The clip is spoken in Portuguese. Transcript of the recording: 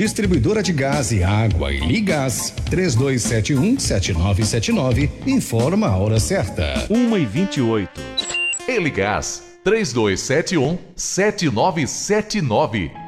Distribuidora de gás e água e Ligás, 3271-7979, informa a hora certa. 1h28. Eligás, 3271-7979.